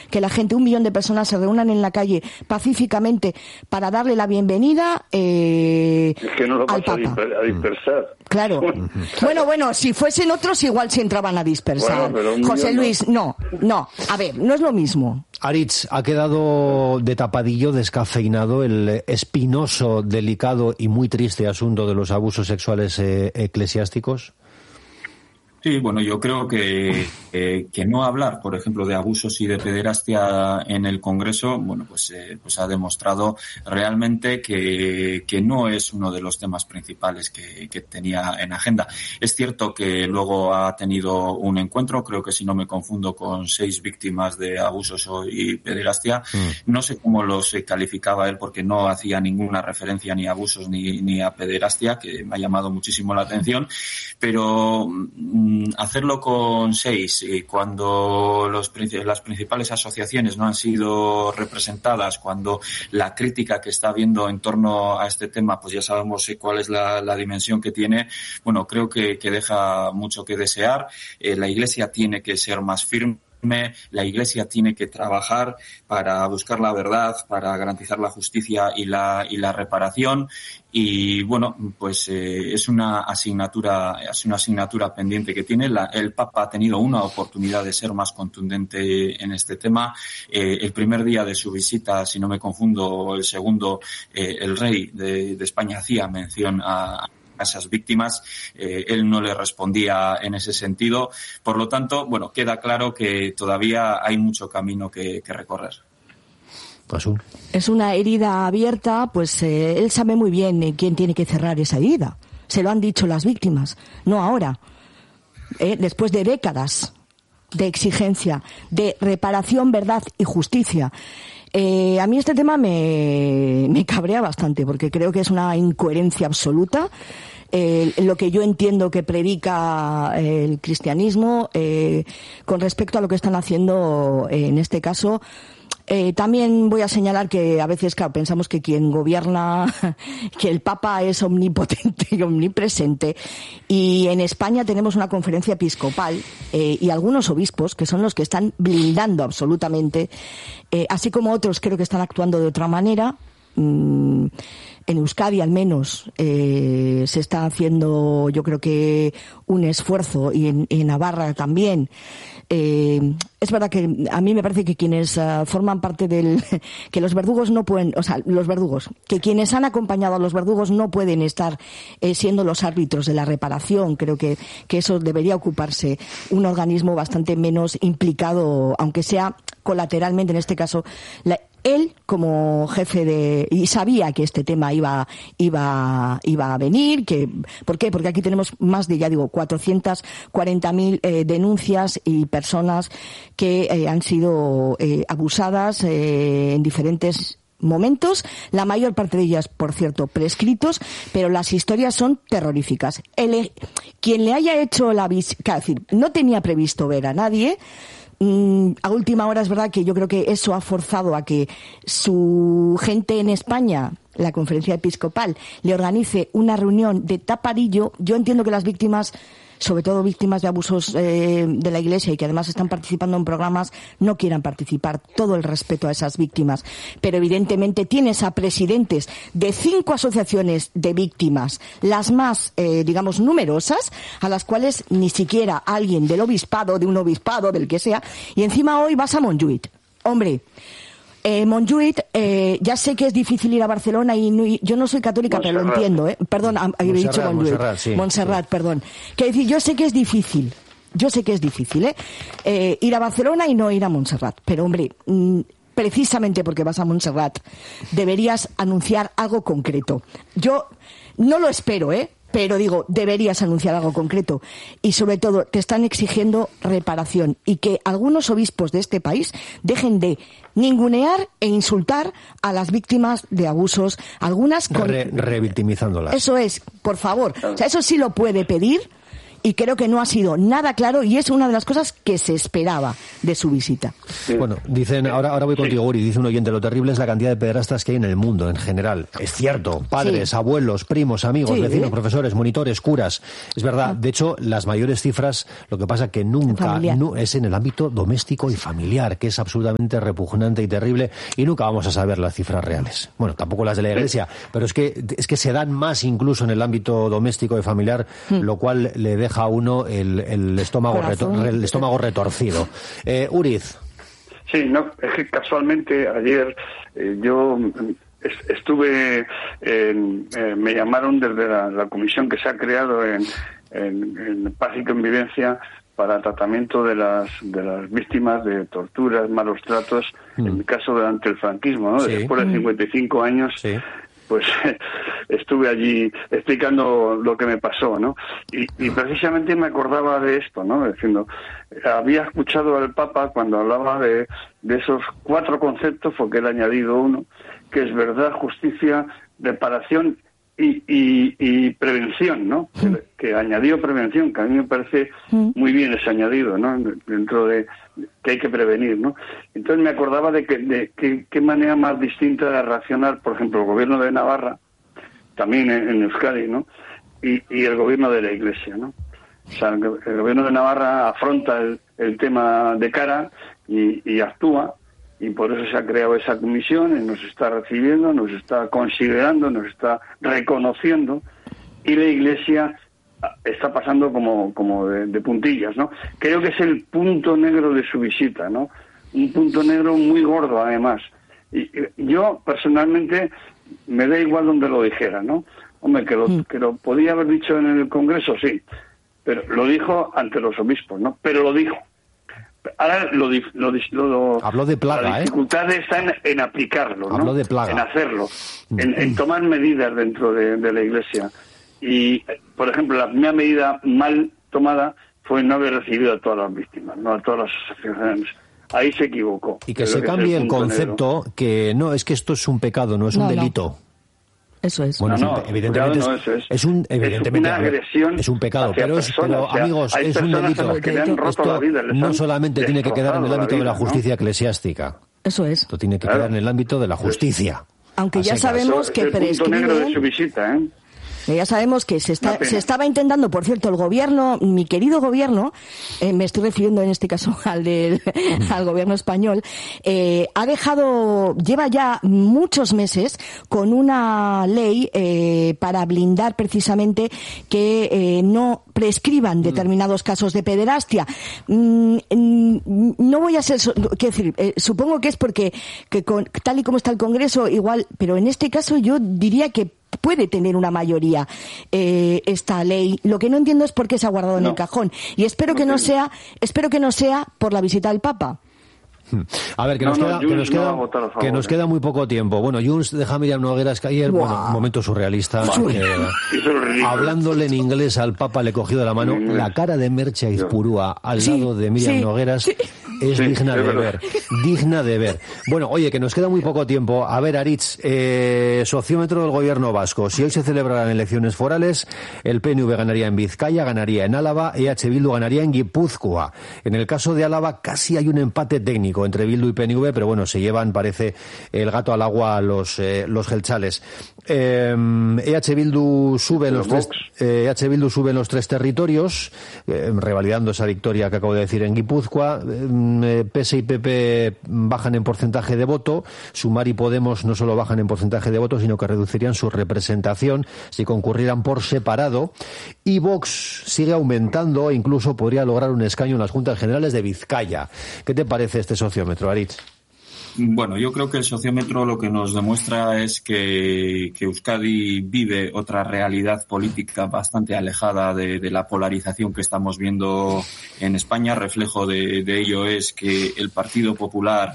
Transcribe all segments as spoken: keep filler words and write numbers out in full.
que la gente, un millón de personas se reúnan en la calle pacíficamente para darle la bienvenida eh, es que no lo al vas Papa. A dispersar. Claro. Bueno, bueno, si fuesen otros igual se entraban a dispersar. Bueno, José Luis, no, no. A ver, no es lo mismo. Aritz, ha quedado de tapadillo, descafeinado el espinoso, delicado y muy triste asunto de los abusos sexuales eh, eclesiásticos. Sí, bueno, yo creo que, eh, que no hablar, por ejemplo, de abusos y de pederastia en el Congreso, bueno, pues, eh, pues ha demostrado realmente que, que no es uno de los temas principales que, que tenía en agenda. Es cierto que luego ha tenido un encuentro, creo que si no me confundo, con seis víctimas de abusos y pederastia. Mm. No sé cómo los calificaba él porque no hacía ninguna referencia ni a abusos ni, ni a pederastia, que me ha llamado muchísimo la atención, pero hacerlo con seis y cuando los, las principales asociaciones no han sido representadas, cuando la crítica que está habiendo en torno a este tema, pues ya sabemos cuál es la, la dimensión que tiene, bueno, creo que, que deja mucho que desear. Eh, la Iglesia tiene que ser más firme. La Iglesia tiene que trabajar para buscar la verdad, para garantizar la justicia y la y la reparación. Y bueno, pues eh, es una asignatura, es una asignatura pendiente que tiene. La, el Papa ha tenido una oportunidad de ser más contundente en este tema. Eh, el primer día de su visita, si no me confundo, el segundo, eh, el rey de, de España hacía mención a a esas víctimas, eh, él no le respondía en ese sentido. Por lo tanto, bueno, queda claro que todavía hay mucho camino que, que recorrer. Es una herida abierta, pues eh, él sabe muy bien eh, quién tiene que cerrar esa herida. Se lo han dicho las víctimas, no ahora. Eh, después de décadas de exigencia, de reparación, verdad y justicia. Eh, a mí este tema me, me cabrea bastante porque creo que es una incoherencia absoluta. Eh, lo que yo entiendo que predica eh, el cristianismo eh, con respecto a lo que están haciendo eh, en este caso. Eh, también voy a señalar que a veces, claro, pensamos que quien gobierna, que el Papa es omnipotente y omnipresente, y en España tenemos una conferencia episcopal eh, y algunos obispos que son los que están blindando absolutamente, eh, así como otros creo que están actuando de otra manera. Mm, en Euskadi al menos eh, se está haciendo, yo creo que un esfuerzo, y en, en Navarra también. Eh, es verdad que a mí me parece que quienes uh, forman parte del, que los verdugos no pueden, o sea, los verdugos, que quienes han acompañado a los verdugos no pueden estar eh, siendo los árbitros de la reparación. Creo que, que eso debería ocuparse un organismo bastante menos implicado, aunque sea colateralmente en este caso, la, él como jefe de, y sabía que este tema iba iba iba a venir, que ¿por qué? Porque aquí tenemos más de, ya digo, cuatrocientas cuarenta mil eh, denuncias y personas que eh, han sido eh, abusadas eh, en diferentes momentos, la mayor parte de ellas, por cierto, prescritos, pero las historias son terroríficas. El, quien le haya hecho la visita, es decir, no tenía previsto ver a nadie. A última hora es verdad que yo creo que eso ha forzado a que su gente en España, la conferencia episcopal, le organice una reunión de tapadillo. Yo entiendo que las víctimas, sobre todo víctimas de abusos eh, de la Iglesia y que además están participando en programas, no quieran participar. Todo el respeto a esas víctimas. Pero evidentemente tienes a presidentes de cinco asociaciones de víctimas, las más, eh, digamos, numerosas, a las cuales ni siquiera alguien del obispado, de un obispado, del que sea, y encima hoy vas a Montjuïc. Hombre, Eh, Montjuïc, eh, ya sé que es difícil ir a Barcelona y, no, y yo no soy católica, Montserrat. Pero lo entiendo, ¿eh? Perdón, he dicho Montjuïc. Montserrat, sí, Montserrat, sí. Perdón. Quiero decir, yo sé que es difícil, yo sé que es difícil, ¿eh? eh ir a Barcelona y no ir a Montserrat. Pero, hombre, mmm, precisamente porque vas a Montserrat, deberías anunciar algo concreto. Yo no lo espero, ¿eh? Pero digo, deberías anunciar algo concreto. Y sobre todo, te están exigiendo reparación. Y que algunos obispos de este país dejen de ningunear e insultar a las víctimas de abusos. Algunas con... Re- revictimizándolas. Eso es, por favor. O sea, eso sí lo puede pedir. y creo que no ha sido nada claro y es una de las cosas que se esperaba de su visita. Sí. Bueno, dicen, ahora, ahora voy contigo, Uri, dice un oyente, lo terrible es la cantidad de pederastas que hay en el mundo en general. Es cierto, padres, sí. abuelos, primos, amigos, sí. vecinos, profesores, monitores, curas. Es verdad, de hecho, las mayores cifras, lo que pasa que nunca no, es en el ámbito doméstico y familiar, que es absolutamente repugnante y terrible, y nunca vamos a saber las cifras reales. Bueno, tampoco las de la Iglesia, pero es que es que se dan más incluso en el ámbito doméstico y familiar, mm. lo cual le deja a uno el, el estómago retor, el estómago retorcido. Eh, Uriz. Sí, no, es que casualmente ayer eh, yo estuve, en, eh, me llamaron desde la, la comisión que se ha creado en, en, en Paz y Convivencia para tratamiento de las de las víctimas de torturas, malos tratos, mm. en mi caso durante el franquismo, ¿no? Sí. Después de cincuenta y cinco años, sí. pues estuve allí explicando lo que me pasó, ¿no? Y, y precisamente me acordaba de esto, ¿no? Diciendo, había escuchado al Papa cuando hablaba de, de esos cuatro conceptos, porque él ha añadido uno, que es verdad, justicia, reparación y, y, y prevención, ¿no? Mm. Que, que añadió prevención, que a mí me parece mm. muy bien ese añadido, ¿no? Dentro de que hay que prevenir, ¿no? Entonces me acordaba de que de que qué manera más distinta de reaccionar, por ejemplo, el gobierno de Navarra, también en, en Euskadi, ¿no? Y, y el gobierno de la Iglesia, ¿no? O sea, el, el gobierno de Navarra afronta el, el tema de cara y, y actúa, y por eso se ha creado esa comisión y nos está recibiendo, nos está considerando, nos está reconociendo, y la Iglesia está pasando como como de, de puntillas, ¿no? Creo que es el punto negro de su visita, ¿no? Un punto negro muy gordo, además. Y, y yo, personalmente, me da igual donde lo dijera, ¿no? Hombre, que lo, mm. que lo podía haber dicho en el Congreso, sí, pero lo dijo ante los obispos, ¿no? Pero lo dijo. Ahora lo, lo, lo habló de plaga, la dificultad ¿eh? está en, en aplicarlo, ¿no? Habló de plaga. En hacerlo, en, en tomar medidas dentro de, de la Iglesia. Y, por ejemplo, la primera medida mal tomada fue no haber recibido a todas las víctimas, no a todas las asociaciones. Ahí se equivocó. Y que se cambie el, el concepto negro. Que no, es que esto es un pecado, no es no, un delito. No. Eso es. Bueno, no, no, evidentemente no, es, es, es un evidentemente es una agresión, es un pecado, pero, es, pero o sea, amigos, es un delito. Esto vida, no solamente tiene que quedar en el ámbito la vida, de la justicia, ¿no? eclesiástica. Eso es. Esto tiene que claro. quedar en el ámbito de la justicia. Aunque ya sabemos que prescriben. Es el punto negro de su visita, ¿eh? Ya sabemos que se, está, se estaba intentando, por cierto, el gobierno, mi querido gobierno, eh, me estoy refiriendo en este caso al del, al gobierno español, eh, ha dejado, lleva ya muchos meses con una ley eh, para blindar precisamente que eh, no prescriban determinados casos de pederastia. Mm, no voy a ser, quiero decir, eh, supongo que es porque que con, tal y como está el Congreso, igual, pero en este caso yo diría que puede tener una mayoría eh, esta ley. Lo que no entiendo es por qué se ha guardado no. en el cajón. Y espero no que no sea, espero que no sea por la visita del Papa. A ver, que nos, no, queda, no, que, nos queda, favor, que nos queda muy poco tiempo. Bueno, Junts deja a Miriam Nogueras ayer, wow. bueno, un momento surrealista. Eh, hablándole en inglés al Papa, le cogió de la mano mm, la cara de Merche Aizpurúa al sí, lado de Miriam sí, Nogueras. Sí. Es sí, digna de verdad. ver, digna de ver. Bueno, oye, que nos queda muy poco tiempo. A ver, Aritz, eh, sociómetro del gobierno vasco. Si hoy se celebraran elecciones forales, el P N V ganaría en Vizcaya, ganaría en Álava, E H Bildu ganaría en Guipúzcoa. En el caso de Álava casi hay un empate técnico entre Bildu y P N V, pero bueno, se llevan, parece, el gato al agua a los, eh, los gelchales. Eh, E H Bildu sube en los tres, eh, E H Bildu sube en los tres territorios, eh, revalidando esa victoria que acabo de decir en Guipúzcoa. Eh, P S y P P bajan en porcentaje de voto, Sumar y Podemos no solo bajan en porcentaje de voto, sino que reducirían su representación si concurrieran por separado, y Vox sigue aumentando e incluso podría lograr un escaño en las Juntas Generales de Vizcaya. ¿Qué te parece este sociómetro, Aritz? Bueno, yo creo que el sociómetro lo que nos demuestra es que, que Euskadi vive otra realidad política bastante alejada de, de la polarización que estamos viendo en España. Reflejo de, de ello es que el Partido Popular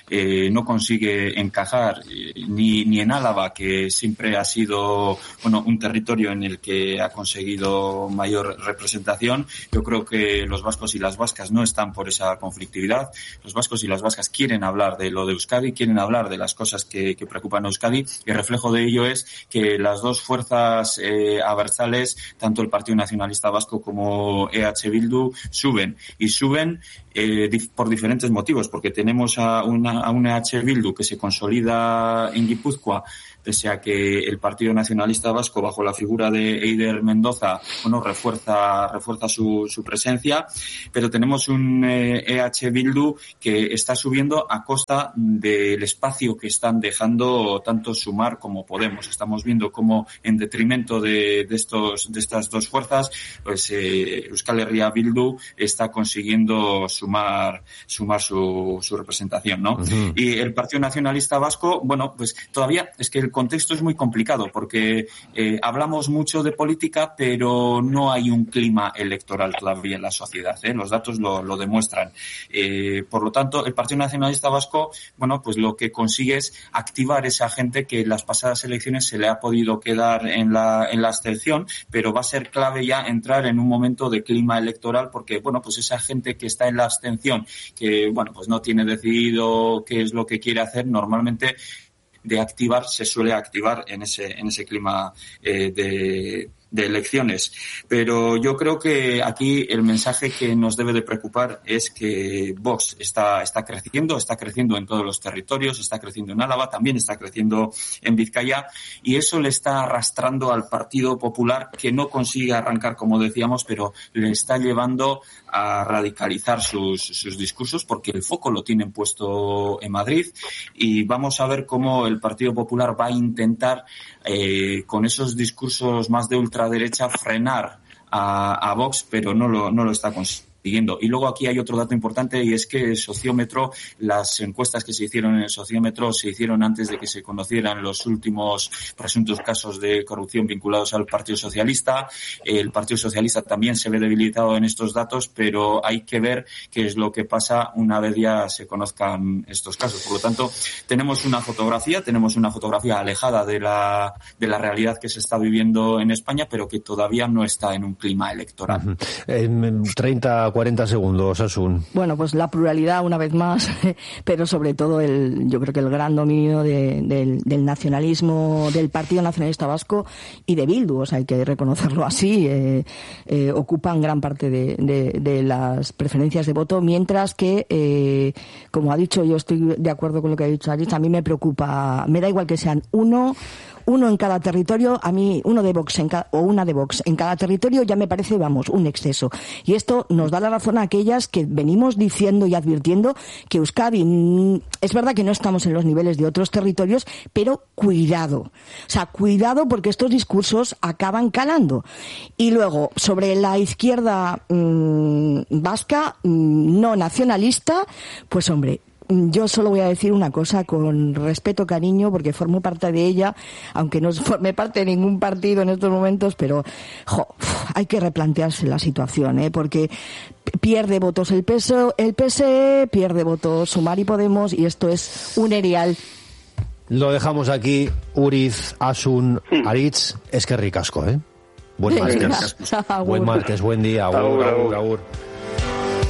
eh, no consigue encajar eh, ni, ni en Álava, que siempre ha sido, bueno, un territorio en el que ha conseguido mayor representación. Yo creo que los vascos y las vascas no están por esa conflictividad. Los vascos y las vascas quieren hablar de lo de Euskadi, quieren hablar de las cosas que, que preocupan a Euskadi, y el reflejo de ello es que las dos fuerzas eh, abertzales, tanto el Partido Nacionalista Vasco como E H Bildu, suben. Y suben eh, dif- por diferentes motivos, porque tenemos a una, a una E H Bildu que se consolida en Guipúzcoa, pese a que el Partido Nacionalista Vasco, bajo la figura de Eider Mendoza, bueno, refuerza, refuerza su, su presencia, pero tenemos un eh, E H Bildu que está subiendo a costa del espacio que están dejando tanto Sumar como Podemos. Estamos viendo cómo, en detrimento de, de estos, de estas dos fuerzas, pues eh, Euskal Herria Bildu está consiguiendo sumar, sumar su, su representación, ¿no? Uh-huh. Y el Partido Nacionalista Vasco, bueno, pues todavía es que el contexto es muy complicado, porque eh, hablamos mucho de política, pero no hay un clima electoral todavía en la sociedad, ¿eh? Los datos lo, lo demuestran. Eh, por lo tanto, el Partido Nacionalista Vasco, bueno, pues lo que consigue es activar esa gente que en las pasadas elecciones se le ha podido quedar en la, en la abstención, pero va a ser clave ya entrar en un momento de clima electoral, porque, bueno, pues esa gente que está en la abstención, que, bueno, pues no tiene decidido qué es lo que quiere hacer, normalmente de activar se suele activar en ese en ese clima eh, de de elecciones. Pero yo creo que aquí el mensaje que nos debe de preocupar es que Vox está está creciendo, está creciendo en todos los territorios, está creciendo en Álava, también está creciendo en Vizcaya, y eso le está arrastrando al Partido Popular, que no consigue arrancar, como decíamos, pero le está llevando a radicalizar sus, sus discursos, porque el foco lo tienen puesto en Madrid, y vamos a ver cómo el Partido Popular va a intentar eh, con esos discursos más de ultraderecha frenar a, a Vox, pero no lo, no lo está consiguiendo. Y luego aquí hay otro dato importante, y es que el sociómetro, las encuestas que se hicieron en el sociómetro se hicieron antes de que se conocieran los últimos presuntos casos de corrupción vinculados al Partido Socialista. El Partido Socialista también se ve debilitado en estos datos, pero hay que ver qué es lo que pasa una vez ya se conozcan estos casos. Por lo tanto, tenemos una fotografía, tenemos una fotografía alejada de la, de la realidad que se está viviendo en España, pero que todavía no está en un clima electoral. Uh-huh. En treinta cuarenta segundos, Asun. Bueno, pues la pluralidad una vez más, pero sobre todo el, yo creo que el gran dominio de, del, del nacionalismo del Partido Nacionalista Vasco y de Bildu, o sea, hay que reconocerlo así, eh, eh, ocupan gran parte de, de, de las preferencias de voto, mientras que, eh, como ha dicho, yo estoy de acuerdo con lo que ha dicho Aritz, a mí me preocupa, me da igual que sean uno, uno en cada territorio, a mí uno de Vox en cada, o una de Vox en cada territorio ya me parece, vamos, un exceso. Y esto nos da la razón a aquellas que venimos diciendo y advirtiendo que Euskadi, es verdad que no estamos en los niveles de otros territorios, pero cuidado. O sea, cuidado, porque estos discursos acaban calando. Y luego, sobre la izquierda mmm, vasca, mmm, no nacionalista, pues hombre, yo solo voy a decir una cosa con respeto, cariño, porque formo parte de ella, aunque no forme parte de ningún partido en estos momentos, pero jo, hay que replantearse la situación, ¿eh? Porque pierde votos el P S O E, el P S E, pierde votos Sumar y Podemos, y esto es un erial. Lo dejamos aquí. Uriz, Asun, Aritz, es que ricasco, ¿eh? Buen martes. Buen martes, buen día. Agur, agur, agur.